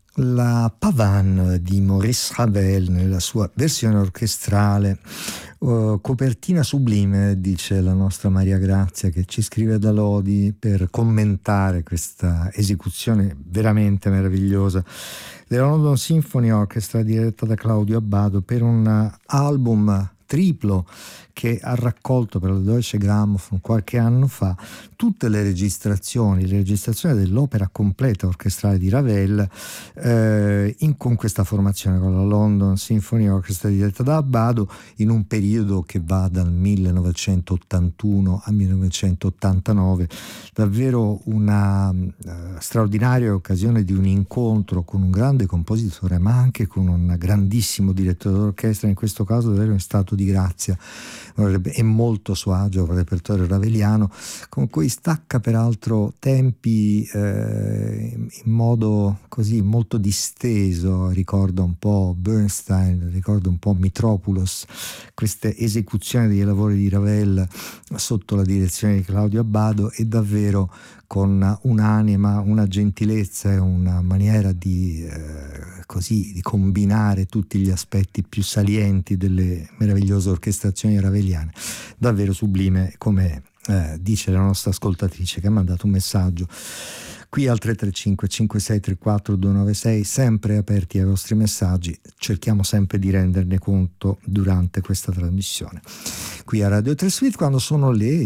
La Pavane di Maurice Ravel nella sua versione orchestrale, copertina sublime, dice la nostra Maria Grazia, che ci scrive da Lodi per commentare questa esecuzione veramente meravigliosa della London Symphony Orchestra diretta da Claudio Abbado per un album triplo che ha raccolto per la Deutsche Grammophon qualche anno fa tutte le registrazioni dell'opera completa orchestrale di Ravel con questa formazione, con la London Symphony Orchestra diretta da Abbado, in un periodo che va dal 1981 al 1989. Davvero una straordinaria occasione di un incontro con un grande compositore, ma anche con un grandissimo direttore d'orchestra, in questo caso davvero in stato di grazia e molto suo agio con il repertorio raveliano, con cui stacca peraltro tempi in modo così molto disteso. Ricorda un po' Bernstein, ricorda un po' Mitropoulos, queste esecuzioni dei lavori di Ravel sotto la direzione di Claudio Abbado, e davvero con un'anima, una gentilezza e una maniera di combinare tutti gli aspetti più salienti delle meravigliose orchestrazioni raveliane. Davvero sublime, come dice la nostra ascoltatrice che ha mandato un messaggio qui al 335 5634 296, sempre aperti ai vostri messaggi. Cerchiamo sempre di renderne conto durante questa trasmissione qui a Radio 3 Suite. Quando sono le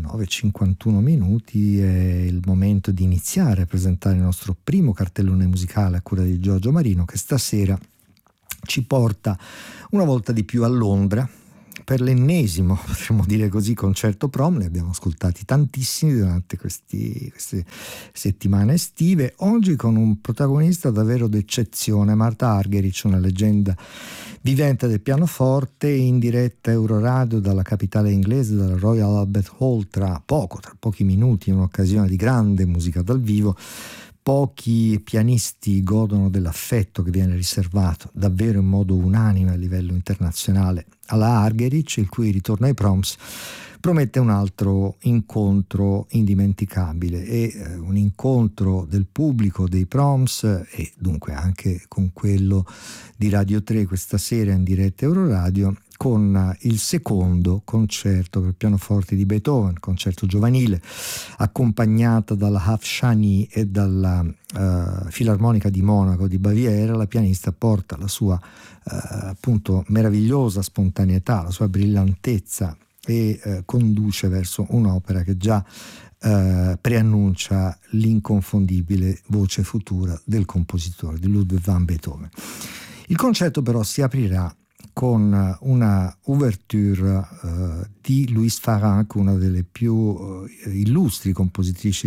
19:51 è il momento di iniziare a presentare il nostro primo cartellone musicale a cura di Giorgio Marino, che stasera ci porta una volta di più a Londra per l'ennesimo, potremmo dire così, concerto prom. Ne abbiamo ascoltati tantissimi durante queste settimane estive. Oggi con un protagonista davvero d'eccezione, Martha Argerich, una leggenda vivente del pianoforte, in diretta Euroradio dalla capitale inglese, dalla Royal Albert Hall, tra pochi minuti, in un'occasione di grande musica dal vivo. Pochi pianisti godono dell'affetto che viene riservato davvero in modo unanime a livello internazionale alla Argerich, il cui ritorno ai proms promette un altro incontro indimenticabile, e un incontro del pubblico dei proms e dunque anche con quello di Radio 3 questa sera in diretta Euroradio, con il secondo concerto per pianoforte di Beethoven, concerto giovanile, accompagnata dalla Hafshani e dalla Filarmonica di Monaco di Baviera. La pianista porta la sua appunto meravigliosa spontaneità, la sua brillantezza, e conduce verso un'opera che già preannuncia l'inconfondibile voce futura del compositore, di Ludwig van Beethoven. Il concerto però si aprirà con una ouverture di Louise Farrenc, una delle più illustri compositrici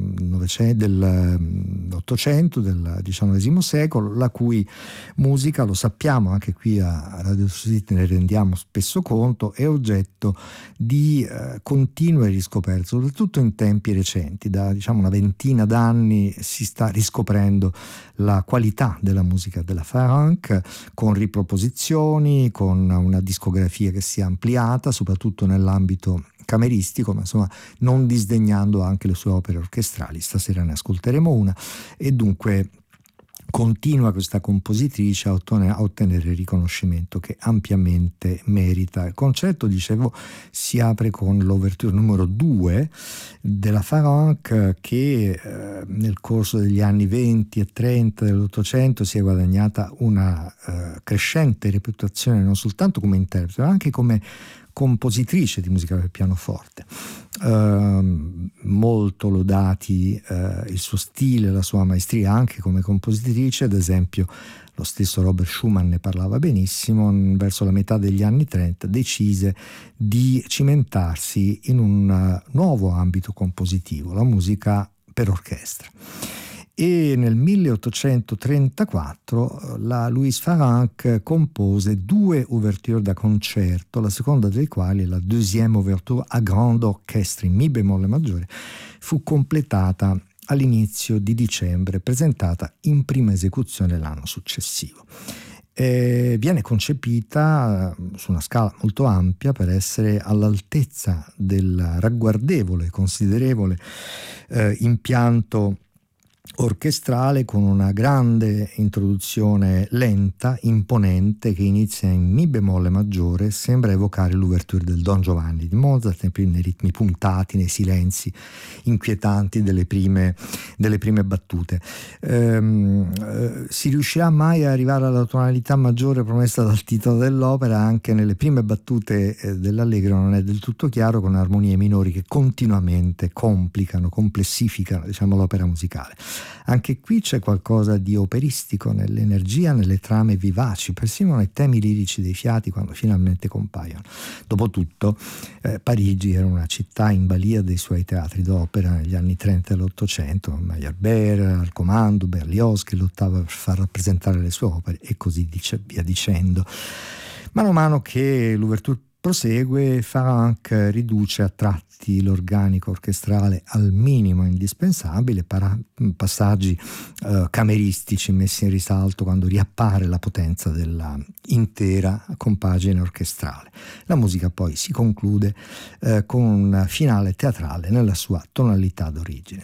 dell'Ottocento, del XIX secolo, la cui musica, lo sappiamo anche qui a Radio Suite, ne rendiamo spesso conto, è oggetto di continue riscoperte, soprattutto in tempi recenti. Da una ventina d'anni si sta riscoprendo la qualità della musica della Farrenc, con riproposizioni, con una discografia che si è ampliata soprattutto nell'ambito cameristico, ma insomma non disdegnando anche le sue opere orchestrali. Stasera ne ascolteremo una, e dunque continua questa compositrice a ottenere il riconoscimento che ampiamente merita. Il concerto, dicevo, si apre con l'ouverture numero 2 della Farrenc, che nel corso degli anni 20 e 30 dell'Ottocento si è guadagnata una crescente reputazione non soltanto come interprete, ma anche come compositrice di musica per pianoforte. Molto lodati il suo stile, la sua maestria anche come compositrice. Ad esempio lo stesso Robert Schumann ne parlava benissimo. Verso la metà degli anni 30 decise di cimentarsi in un nuovo ambito compositivo, la musica per orchestra. E nel 1834 la Louise Farrenc compose 2 ouverture da concerto, la seconda delle quali, la deuxième ouverture à grande orchestre in mi bemolle maggiore, fu completata all'inizio di dicembre, presentata in prima esecuzione l'anno successivo. Viene concepita su una scala molto ampia per essere all'altezza del ragguardevole e considerevole impianto orchestrale con una grande introduzione lenta, imponente, che inizia in mi bemolle maggiore, sembra evocare l'ouverture del Don Giovanni di Mozart, nei ritmi puntati, nei silenzi inquietanti delle prime battute. Si riuscirà mai a arrivare alla tonalità maggiore promessa dal titolo dell'opera? Anche nelle prime battute dell'Allegro non è del tutto chiaro, con armonie minori che continuamente complessificano, diciamo, l'opera musicale. Anche qui c'è qualcosa di operistico nell'energia, nelle trame vivaci, persino nei temi lirici dei fiati quando finalmente compaiono. Dopotutto Parigi era una città in balia dei suoi teatri d'opera negli anni 30 dell'Ottocento, Meyerbeer al comando, Berlioz che lottava per far rappresentare le sue opere e così via dicendo. Mano a mano che l'ouverture prosegue, Farranc riduce a tratti l'organico orchestrale al minimo indispensabile, passaggi cameristici messi in risalto quando riappare la potenza della intera compagine orchestrale. La musica poi si conclude con un finale teatrale nella sua tonalità d'origine.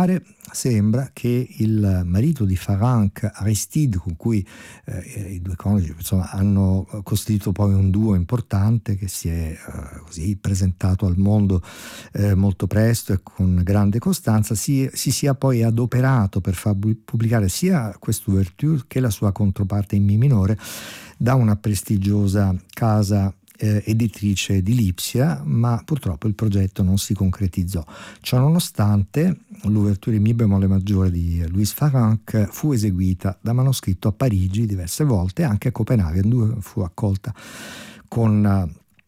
Sembra che il marito di Farranc, Aristide, con cui i due coniugi insomma hanno costituito poi un duo importante che si è così presentato al mondo molto presto e con grande costanza, si sia poi adoperato per far pubblicare sia quest'ouverture che la sua controparte in mi minore da una prestigiosa casa editrice di Lipsia, ma purtroppo il progetto non si concretizzò. Ciononostante, l'ouverture in mi bemolle maggiore di Louis Farranc fu eseguita da manoscritto a Parigi diverse volte, anche a Copenaghen, dove fu accolta con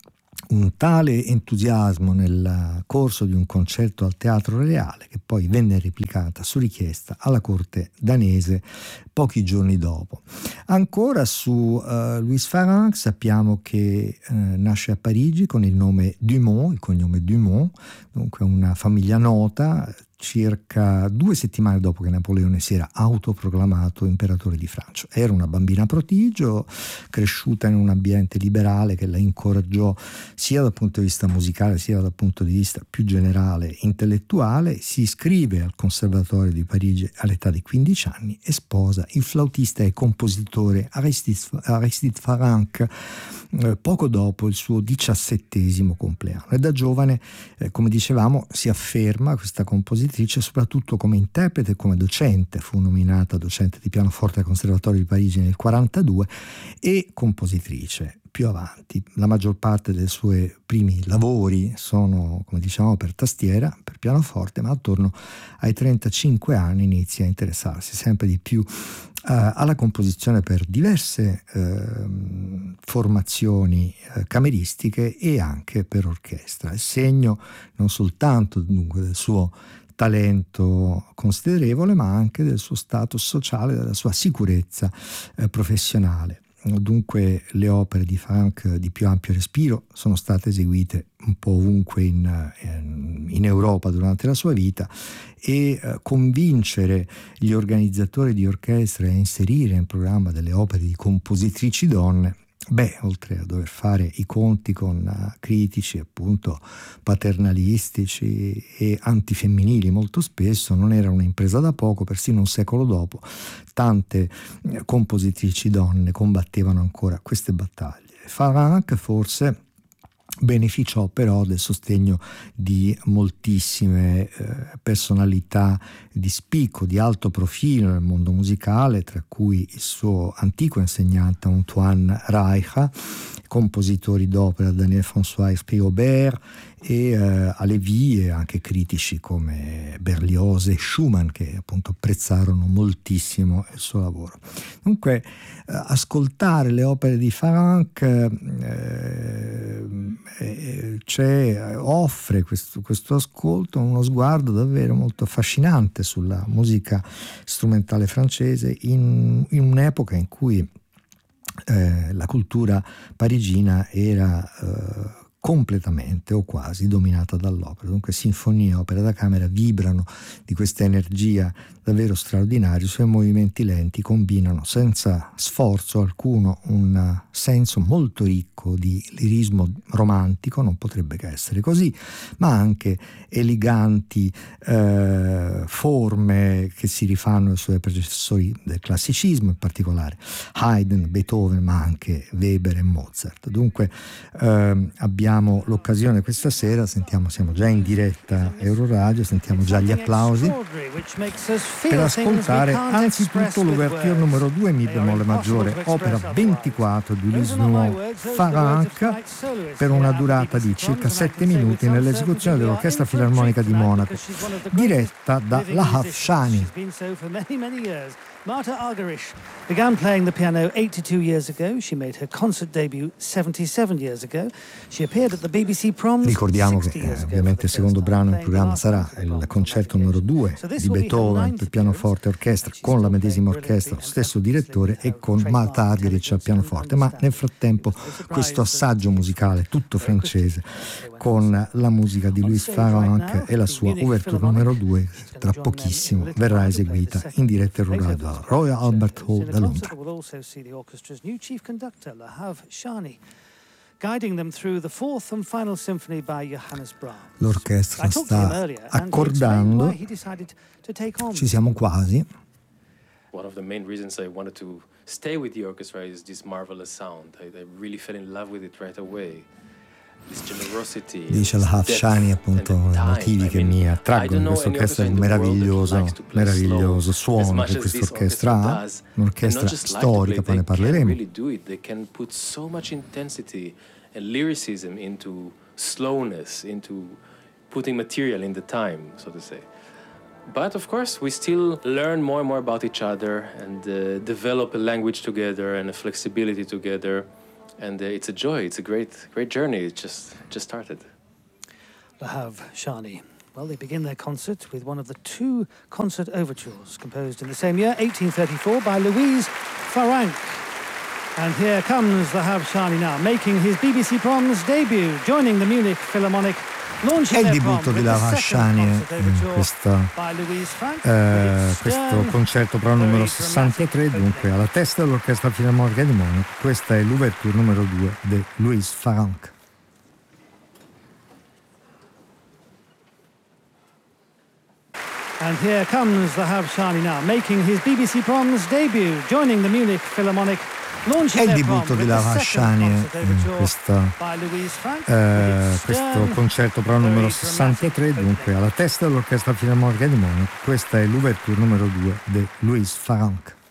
un tale entusiasmo nel corso di un concerto al Teatro Reale che poi venne replicata su richiesta alla corte danese pochi giorni dopo. Ancora su Louis Farranc sappiamo che nasce a Parigi con il nome Dumont, il cognome Dumont, dunque una famiglia nota, circa 2 settimane dopo che Napoleone si era autoproclamato imperatore di Francia. Era una bambina prodigio, cresciuta in un ambiente liberale che la incoraggiò sia dal punto di vista musicale sia dal punto di vista più generale intellettuale. Si iscrive al Conservatorio di Parigi all'età di 15 anni e sposa il flautista e compositore Aristide Farranc poco dopo il suo 17° compleanno. E da giovane, come dicevamo, si afferma questa compositrice soprattutto come interprete e come docente. Fu nominata docente di pianoforte al Conservatorio di Parigi nel 1942 e compositrice più avanti. La maggior parte dei suoi primi lavori sono, come diciamo, per tastiera, per pianoforte, ma attorno ai 35 anni inizia a interessarsi sempre di più alla composizione per diverse formazioni cameristiche e anche per orchestra. È segno non soltanto dunque del suo talento considerevole, ma anche del suo status sociale, della sua sicurezza professionale. Dunque le opere di Farranc di più ampio respiro sono state eseguite un po' ovunque in Europa durante la sua vita e convincere gli organizzatori di orchestre a inserire in programma delle opere di compositrici donne, oltre a dover fare i conti con critici appunto paternalistici e antifemminili molto spesso, non era un'impresa da poco. Persino un secolo dopo tante compositrici donne combattevano ancora queste battaglie. Farranc forse beneficiò però del sostegno di moltissime personalità di spicco, di alto profilo nel mondo musicale, tra cui il suo antico insegnante Antoine Reicha, compositori d'opera Daniel François Esprit-Aubert e a Lévy, e anche critici come Berlioz e Schumann che appunto apprezzarono moltissimo il suo lavoro. Dunque ascoltare le opere di Farranc offre questo ascolto uno sguardo davvero molto affascinante sulla musica strumentale francese in un'epoca in cui la cultura parigina era completamente o quasi dominata dall'opera. Dunque sinfonie, opere da camera vibrano di questa energia davvero straordinario. I suoi movimenti lenti combinano senza sforzo alcuno un senso molto ricco di lirismo romantico, non potrebbe che essere così, ma anche eleganti forme che si rifanno ai suoi predecessori del classicismo, in particolare Haydn, Beethoven, ma anche Weber e Mozart. Dunque abbiamo l'occasione questa sera, sentiamo, siamo già in diretta Euroradio, sentiamo già gli applausi per ascoltare anzitutto l'ouverture numero 2 Mi bemolle maggiore, opera 24 di Louis Farrenc, per una durata di circa 7 minuti nell'esecuzione dell'Orchestra Filarmonica di Monaco, diretta da Lahav Shani. Marta Argerich began playing the piano 82 years ago. She made her concert debut 77 years ago. She appeared at the BBC Proms. Ricordiamo che ovviamente il secondo brano in programma sarà il concerto numero 2 di Beethoven per pianoforte e orchestra, con la medesima orchestra, lo stesso direttore e con Marta Argerich al pianoforte, ma nel frattempo questo assaggio musicale tutto francese con la musica di Louis Farrenc e la sua ouverture numero 2 tra pochissimo verrà eseguita in diretta Euroradio Royal Albert Hall da Londra. L'orchestra sta accordando, ci siamo quasi. One of the main reasons I wanted to stay with the orchestra is this marvelous sound. I really fell in love with it right away. Dice Lahav Shani, appunto, i motivi che mi attraggono in questa orchestra è il meraviglioso suono che questa orchestra ha, un'orchestra storica, poi ne parleremo. They can put so much intensity and lyricism into slowness, into putting material in the time, so to say. But of course, we still learn more and more about each other and develop a language together and a flexibility together. And it's a joy. It's a great journey. It just started. Lahav Shani. Well, they begin their concert with one of the two concert overtures composed in the same year, 1834, by Louis Farrenc. And here comes Lahav Shani now, making his BBC Proms debut, joining the Munich Philharmonic. È il debutto di Lahav Shani in questo concerto pro numero 63, dunque alla testa dell'Orchestra Filarmonica di Monaco. Questa è l'ouverture numero 2 di Louis Farrenc. And here comes Lahav Shani now, making his BBC Proms debut, joining the Munich Philharmonic. È il debutto di Lahav Shani in questo concerto pro numero 63, dunque alla testa dell'Orchestra Filarmonica di Monaco. Questa è l'ouverture numero 2 di Louis Farrenc.